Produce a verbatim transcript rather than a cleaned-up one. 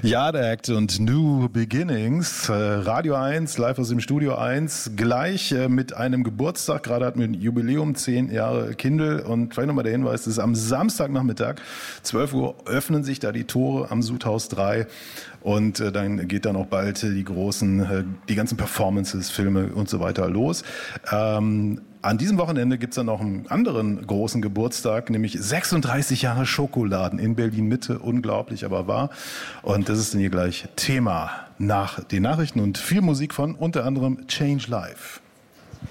Yard Act und New Beginnings, Radio eins, live aus dem Studio eins, gleich mit einem Geburtstag, gerade hatten wir ein Jubiläum, zehn Jahre Kindl und vielleicht nochmal der Hinweis, es ist am Samstagnachmittag, zwölf Uhr öffnen sich da die Tore am Sudhaus drei und äh, dann geht dann auch bald die großen, äh, die ganzen Performances, Filme und so weiter los. Ähm, An diesem Wochenende gibt's dann noch einen anderen großen Geburtstag, nämlich sechsunddreißig Jahre Schokoladen in Berlin-Mitte. Unglaublich, aber wahr. Und das ist dann hier gleich Thema nach den Nachrichten und viel Musik von unter anderem Change Life.